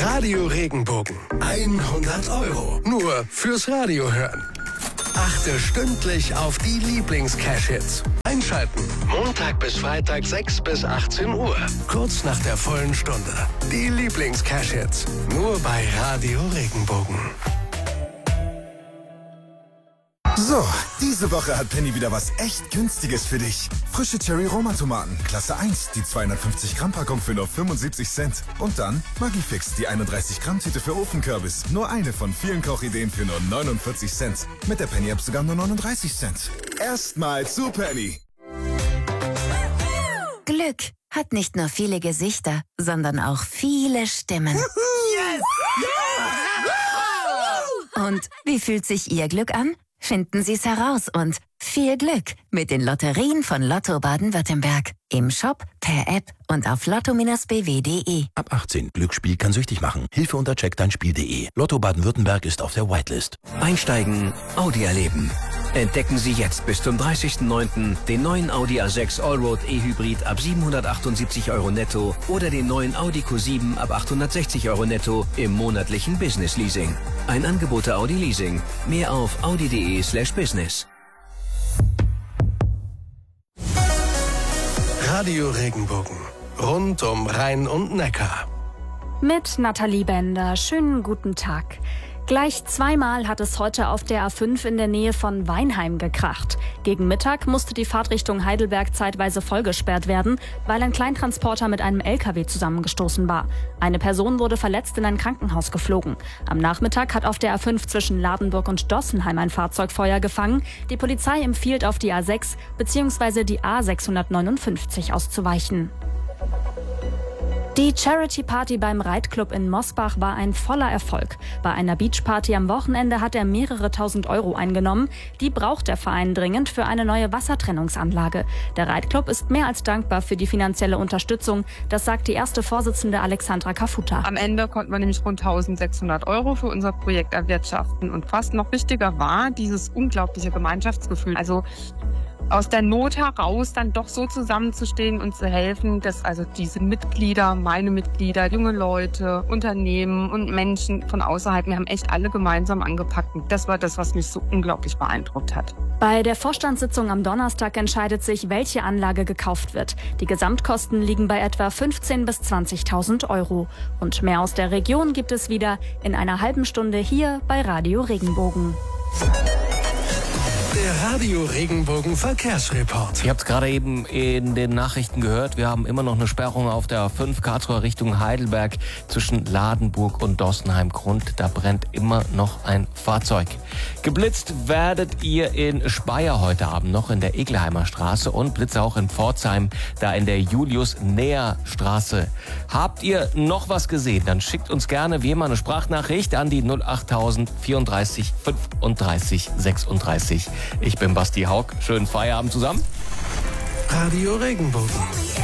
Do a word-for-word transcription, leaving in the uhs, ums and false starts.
Radio Regenbogen. hundert Euro. Nur fürs Radio hören. Achte stündlich auf die Lieblings-Cash-Hits. Einschalten. Montag bis Freitag sechs bis achtzehn Uhr. Kurz nach der vollen Stunde. Die Lieblings-Cash-Hits. Nur bei Radio Regenbogen. So, diese Woche hat Penny wieder was echt Günstiges für dich. Frische Cherry-Roma-Tomaten, Klasse eins, die zweihundertfünfzig Gramm Packung für nur fünfundsiebzig Cent. Und dann Maggi-Fix, die einunddreißig Gramm Tüte für Ofenkürbis. Nur eine von vielen Kochideen für nur neunundvierzig Cent. Mit der Penny-App sogar nur neununddreißig Cent. Erstmal zu Penny. Glück hat nicht nur viele Gesichter, sondern auch viele Stimmen. Yes! Yeah! Und wie fühlt sich Ihr Glück an? Finden Sie es heraus und viel Glück mit den Lotterien von Lotto Baden-Württemberg. Im Shop, per App und auf lotto Bindestrich b w punkt de. Ab achtzehn. Glücksspiel kann süchtig machen. Hilfe unter check dein spiel punkt de. Lotto Baden-Württemberg ist auf der Whitelist. Einsteigen, Audi erleben. Entdecken Sie jetzt bis zum dreißigsten neunten den neuen Audi A sechs Allroad E-Hybrid ab siebenhundertachtundsiebzig Euro netto oder den neuen Audi Q sieben ab achthundertsechzig Euro netto im monatlichen Business Leasing. Ein Angebot der Audi Leasing. Mehr auf audi punkt de slash business. Radio Regenbogen. Rund um Rhein und Neckar. Mit Nathalie Bender. Schönen guten Tag. Gleich zweimal hat es heute auf der A fünf in der Nähe von Weinheim gekracht. Gegen Mittag musste die Fahrt Richtung Heidelberg zeitweise vollgesperrt werden, weil ein Kleintransporter mit einem L K W zusammengestoßen war. Eine Person wurde verletzt in ein Krankenhaus geflogen. Am Nachmittag hat auf der A fünf zwischen Ladenburg und Dossenheim ein Fahrzeug Feuer gefangen. Die Polizei empfiehlt, auf die A sechs bzw. die A sechshundertneunundfünfzig auszuweichen. Die Charity-Party beim Reitclub in Mosbach war ein voller Erfolg. Bei einer Beachparty am Wochenende hat er mehrere tausend Euro eingenommen. Die braucht der Verein dringend für eine neue Wassertrennungsanlage. Der Reitclub ist mehr als dankbar für die finanzielle Unterstützung. Das sagt die erste Vorsitzende Alexandra Kafuta. Am Ende konnten wir nämlich rund eintausendsechshundert Euro für unser Projekt erwirtschaften. Und was noch wichtiger war, dieses unglaubliche Gemeinschaftsgefühl. Also aus der Not heraus dann doch so zusammenzustehen und zu helfen, dass also diese Mitglieder, meine Mitglieder, junge Leute, Unternehmen und Menschen von außerhalb, wir haben echt alle gemeinsam angepackt. Und das war das, was mich so unglaublich beeindruckt hat. Bei der Vorstandssitzung am Donnerstag entscheidet sich, welche Anlage gekauft wird. Die Gesamtkosten liegen bei etwa fünfzehntausend bis zwanzigtausend Euro. Und mehr aus der Region gibt es wieder in einer halben Stunde hier bei Radio Regenbogen. Der Radio Regenbogen Verkehrsreport. Ihr habt es gerade eben in den Nachrichten gehört. Wir haben immer noch eine Sperrung auf der A fünf Karlsruhe Richtung Heidelberg zwischen Ladenburg und Dossenheim Grund. Da brennt immer noch ein Fahrzeug. Geblitzt werdet ihr in Speyer heute Abend noch in der Egelheimer Straße und Blitze auch in Pforzheim, da in der Julius-Näher-Straße. Habt ihr noch was gesehen? Dann schickt uns gerne wie immer eine Sprachnachricht an die null achttausend vierunddreißig fünfunddreißig sechsunddreißig. Ich bin Basti Haug. Schönen Feierabend zusammen. Radio Regenbogen.